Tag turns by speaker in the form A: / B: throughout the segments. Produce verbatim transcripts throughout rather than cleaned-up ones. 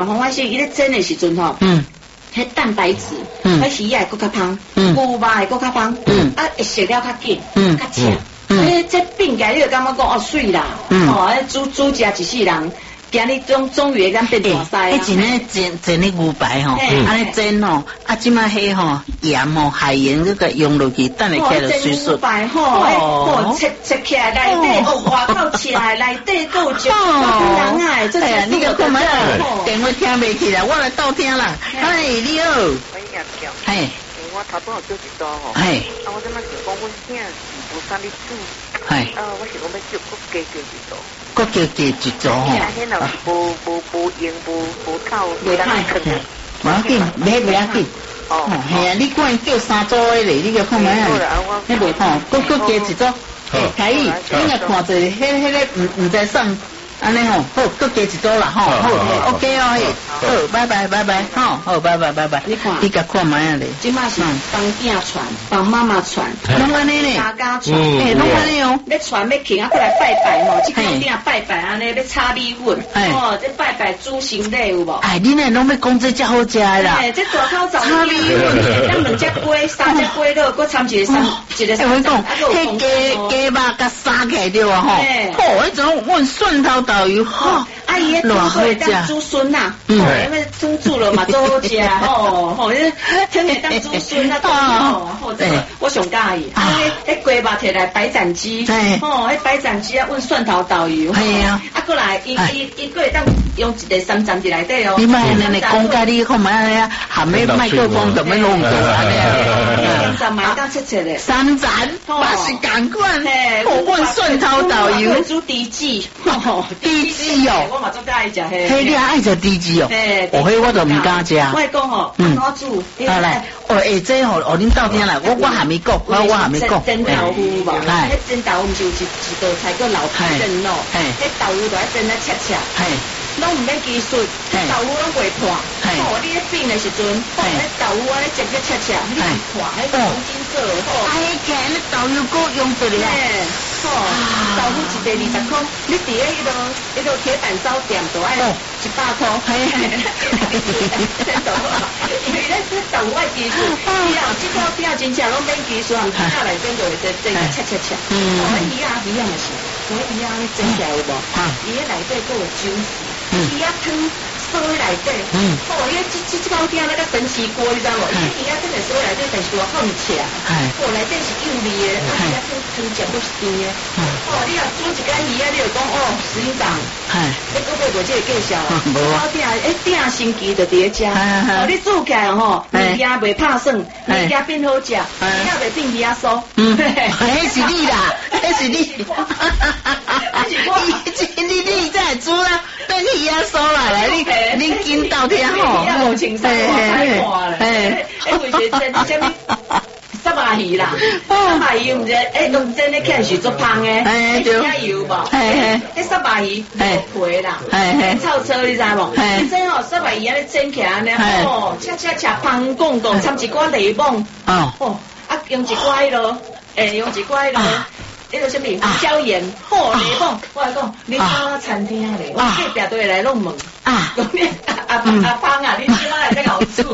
A: 红外线伊咧蒸的时阵吼，嗯，迄蛋白质，嗯，迄鱼啊会更较香，嗯，牛肉会更较香，嗯，啊会熟了较紧，嗯，较脆，所以这饼起来你就感觉讲哦水啦，嗯，哦，煮煮食一世人。今日终终于敢变大师啊！
B: 迄真诶真真诶牛排吼，安尼蒸吼，啊即摆迄吼盐吼海盐嗰個用落去，等下起來就水水。
A: 牛排吼，吼切切起来內底哦，外口切來內底夠足，好人啊！
B: 哎呀，你個看咩？電話聽袂起來，我來倒聽啦。嗨，你好。
C: 我也叫。
B: 嘿。
C: 我頭先有做一道吼。
B: 嘿。
C: 啊，我即擺想講，阮囝是無啥物煮。
B: 嘿。
C: 啊，我想講要叫佮加叫一道。
B: 佮叫加一組吼。
C: 啊，迄若是無無無用無無透，袂當囥。
B: 無要緊，買袂要緊。哦。係啊，你管叫三組誒咧，你個看咩啊？迄袂吼，佮佮加一組。誒，可以，你若看者，迄迄個唔唔知送。安尼吼，好，佮加一組啦吼，好 ，OK 哦，好，拜拜拜拜，吼，好，拜拜拜拜。你看，你甲看卖啊咧？
A: 即马是帮囝传，帮妈妈传，
B: 拢安尼咧，
A: 家家传，
B: 诶，拢安尼哦。
A: 要传要请啊，过来拜拜吼，即间店拜拜安尼要炒米粉，哦，这拜拜煮成礼有无？
B: 哎，你呢拢要讲这遮好食啦？
A: 哎，这大口炒米粉，咱两只鸡，三只鸡肉，佮掺一个三一个。
B: 我讲，迄鸡鸡肉甲杀起来对啊吼，好，迄种阮蒜头。导游吼，
A: 阿姨咧煮会当煮孙呐，哦，因为煮煮了嘛，做好食吼吼，迄听会当煮孙啊，吼吼，这个我上介意。啊，迄迄鸡肉摕来白斩鸡，吼，迄白斩鸡啊，阮蒜头导游，
B: 系啊，
A: 啊，过来伊伊伊个会当用一个三层伫内底哦。
B: 你莫安尼讲甲你看卖安尼，含迄麦克風就要弄过安尼。
A: 三层嘛，当切切咧。
B: 三层，嘛是共款，我阮蒜头导游
A: 煮低脂，吼。
B: 低脂哦，
A: 我嘛做介意食迄。
B: 迄你爱食低脂哦，哦，迄我就唔敢食。
A: 我讲吼，安怎煮？
B: 啊来，哦，下这吼，哦，恁斗听来，我我还没讲，我我还没讲。
A: 蒸豆腐无？迄蒸豆腐毋是有一一道菜叫老皮蒸咯？迄豆腐就爱蒸来切切。拢唔免技术，豆腐拢袂破。哦，你咧饼的时阵，哦，迄豆腐安尼直接切切，你唔破，迄黄金色，哦。
B: 哎，今日豆腐锅用得了。
A: 哦，豆腐一袋二十块，你伫咧迄个迄个铁板烧店都爱一百块。嘿嘿嘿，真豆腐，因为咱这豆腐爱技术，以后这条片真正拢免技术，含片内底就会在在切切切。嗯，哦，鱼啊鱼啊嘛是，我鱼啊你蒸起来有无？伊迄内底佫有酒丝，鱼啊汤。收喺内底，嗯，哦，因为这这这包店那个神奇锅，你知道无？伊而家真系收喺内底，但是我好唔吃啊。系，哦，内底是幼味嘅，而且汤汤食都是甜嘅。哦，你若煮一间鱼啊，你就讲哦，十一档，系，你嗰个无这个介绍啊？无啊。包店诶，店神奇就伫咧遮，哦，你煮起来吼，物件袂拍算，物件变好食，物件袂变鱼啊酥。嗯，
B: 迄是你啦，迄是你。哈哈哈哈哈！你你你再煮啦，等鱼啊酥来啦，你。恁紧到听吼，
A: 无情深我太看了，诶，诶，为些真啥物沙巴鱼啦，沙巴鱼毋知，诶，用真咧看是做芳诶，诶，加油无？诶，迄沙巴鱼皮啦，诶，臭臭你知无？你真吼沙巴鱼安尼蒸起来安尼，哦，恰恰恰芳公公，掺一寡柠檬，哦，啊，用一寡迄落，诶，用一寡迄落。那个什么椒盐，嚯，柠檬，我来讲，你到餐厅咧，我隔壁都会来弄问，啊，讲你阿阿芳啊，你今仔来在搞煮？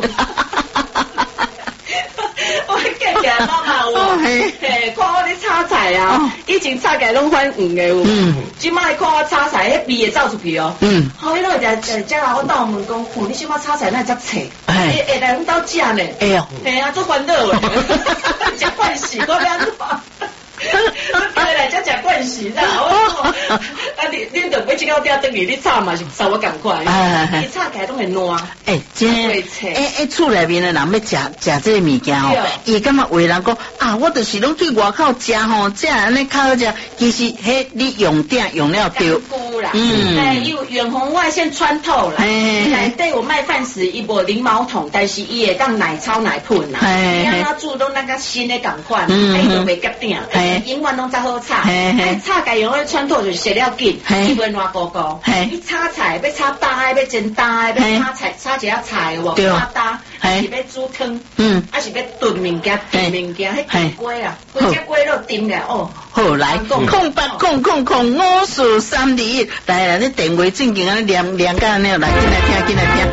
A: 我隔壁妈妈有，嘿，看我咧炒菜啊，以前炒起来拢反黄嘅有，今仔看我炒菜，迄味会走出去哦，嗯，好，迄落就就将来我倒问讲，哦，你今仔炒菜哪会遮脆？哎，下来阮兜食呢，哎呦，嘿啊，做烦恼诶，食惯死，我要安怎？我来遮食惯死啦！我啊，你恁着买一条条等于你炒嘛是差我共款，伊炒起来都会烂。
B: 诶，真诶诶诶，厝内面诶人要食食这个物件吼，伊感觉有人讲啊，我就是拢去外口食吼，这安尼较好食。其实迄你用点用了对，
A: 嗯，诶，有远红外线穿透啦。内底有麦饭石，伊无零毛桶，但是伊会当奶超奶喷啦。你安怎煮都那个新诶共款，伊就袂夹定。永远拢则好炒，炒家用迄穿透就是食了紧，伊袂烂糊糊。你炒菜要炒大，要蒸大，要炒菜炒一下菜有无？炒大， 是要煮汤，嗯，还是要炖物件、炖物件，迄锅啊，锅只锅都炖了哦。
B: 好来，空八空空空五四三二一，来来，你电话正经啊，念念干呢，来进来听，进来听。